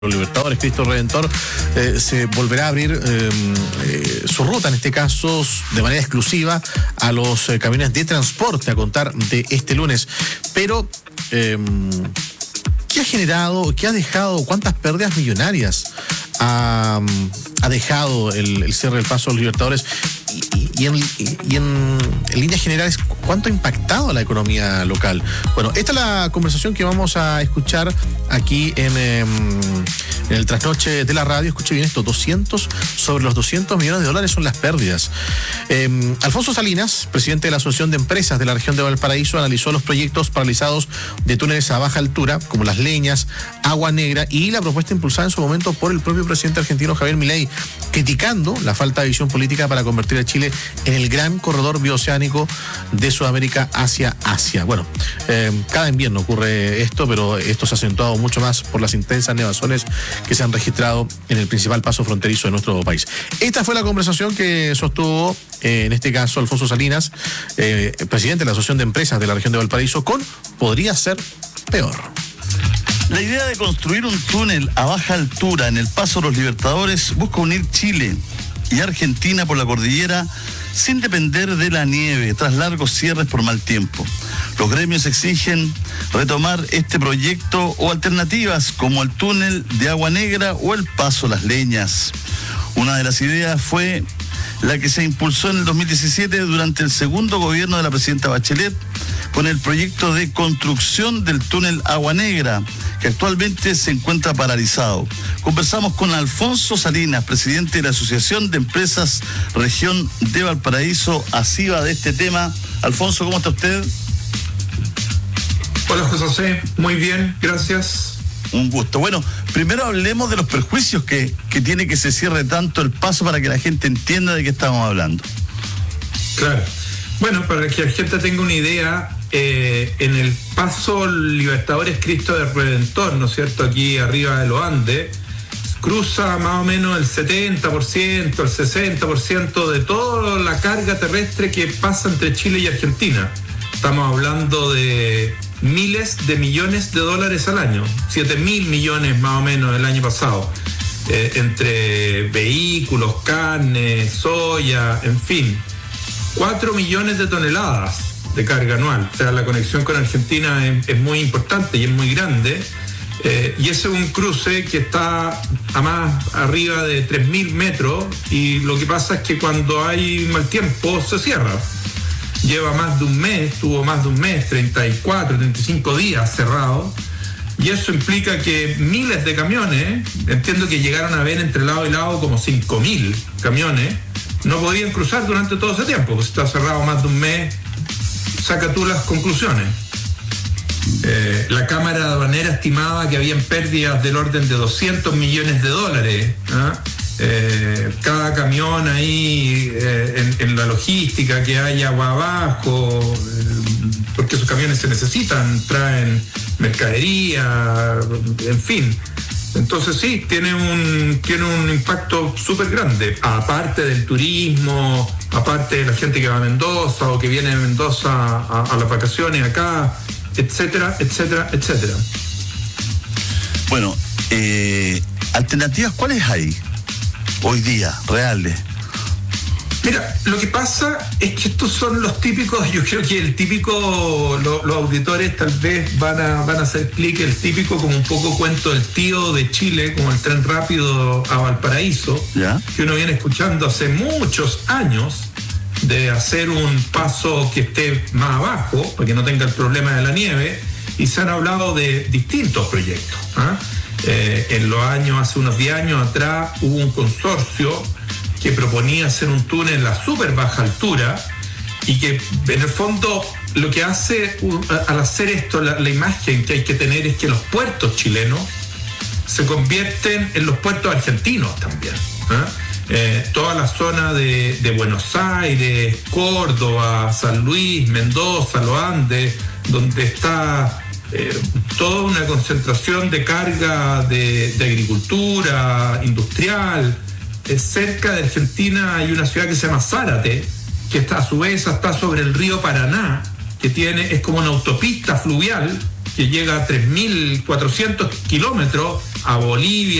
Los Libertadores, Cristo Redentor, se volverá a abrir su ruta, en este caso de manera exclusiva, a los camiones de transporte a contar de este lunes. Pero, ¿qué ha generado, qué ha dejado, cuántas pérdidas millonarias ha dejado el cierre del paso a los Libertadores? Y en líneas generales, ¿cuánto ha impactado a la economía local? Bueno, esta es la conversación que vamos a escuchar aquí en el trasnoche de la radio. Escuche bien esto, sobre los 200 millones de dólares son las pérdidas. Alfonso Salinas, presidente de la Asociación de Empresas de la región de Valparaíso, analizó los proyectos paralizados de túneles a baja altura, como Las Leñas, Agua Negra, y la propuesta impulsada en su momento por el propio presidente argentino Javier Milei, criticando la falta de visión política para convertir a Chile en el gran corredor bioceánico de Sudamérica hacia Asia. Bueno, cada invierno ocurre esto, pero esto se ha acentuado mucho más por las intensas nevazones que se han registrado en el principal paso fronterizo de nuestro país. Esta fue la conversación que sostuvo, en este caso, Alfonso Salinas, presidente de la Asociación de Empresas de la región de Valparaíso, con "podría ser peor". La idea de construir un túnel a baja altura en el Paso de los Libertadores busca unir Chile y Argentina por la cordillera sin depender de la nieve tras largos cierres por mal tiempo. Los gremios exigen retomar este proyecto o alternativas como el túnel de Agua Negra o el Paso Las Leñas. Una de las ideas fue la que se impulsó en el 2017 durante el segundo gobierno de la presidenta Bachelet, con el proyecto de construcción del túnel Agua Negra, que actualmente se encuentra paralizado. Conversamos con Alfonso Salinas, presidente de la Asociación de Empresas Región de Valparaíso, ASIVA, de este tema. Alfonso, ¿cómo está usted? Hola, José. Muy bien, gracias. Un gusto. Bueno, primero hablemos de los perjuicios que tiene que se cierre tanto el paso para que la gente entienda de qué estamos hablando. Claro. Bueno, para que la gente tenga una idea, en el Paso Libertadores Cristo Redentor, ¿no es cierto?, aquí arriba de los Andes, cruza más o menos el 70%, el 60% de toda la carga terrestre que pasa entre Chile y Argentina. Estamos hablando de miles de millones de dólares al año, 7.000 millones más o menos el año pasado, entre vehículos, carne, soya, en fin, 4 millones de toneladas de carga anual. O sea, la conexión con Argentina es muy importante y es muy grande, y ese es un cruce que está a más arriba de 3.000 metros, y lo que pasa es que cuando hay mal tiempo se cierra. Lleva más de un mes, tuvo más de un mes, 34, 35 días cerrado, y eso implica que miles de camiones, entiendo que llegaron a ver entre lado y lado como 5.000 camiones, no podían cruzar durante todo ese tiempo, pues está cerrado más de un mes. Saca tú las conclusiones. La Cámara Aduanera estimaba que habían pérdidas del orden de 200 millones de dólares, ¿eh? Cada camión ahí, en la logística, que haya agua abajo, porque esos camiones se necesitan, traen mercadería, en fin. Entonces sí, tiene un impacto súper grande, aparte del turismo, aparte de la gente que va a Mendoza o que viene de Mendoza a las vacaciones acá, etcétera, etcétera, etcétera. Bueno, alternativas, ¿cuáles hay hoy día, reales? Mira, lo que pasa es que estos son los típicos, yo creo que los auditores tal vez van a hacer clic, el típico como un poco cuento del tío de Chile, como el tren rápido a Valparaíso, ¿ya?, que uno viene escuchando hace muchos años, de hacer un paso que esté más abajo, para que no tenga el problema de la nieve, y se han hablado de distintos proyectos, en los años, hace unos 10 años atrás, hubo un consorcio que proponía hacer un túnel a súper baja altura, y que en el fondo lo que hace al hacer esto, la imagen que hay que tener es que los puertos chilenos se convierten en los puertos argentinos también, toda la zona de Buenos Aires, Córdoba, San Luis, Mendoza, los Andes, donde está toda una concentración de carga de agricultura industrial. Cerca de Argentina hay una ciudad que se llama Zárate, que está a su vez está sobre el río Paraná, que es como una autopista fluvial que llega a 3.400 kilómetros a Bolivia,